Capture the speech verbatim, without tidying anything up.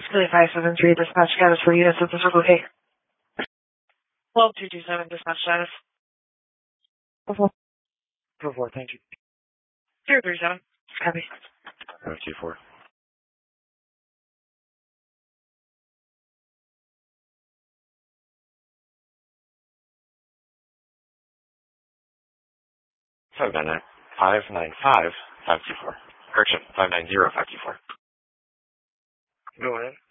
Philly five seven three, dispatch status for units at the Circle K. twelve two two seven, dispatch status. four four. four four, thank you. zero three seven, copy. five two four. Five nine nine five nine five five two four. Correction, five nine zero five two four. Go ahead.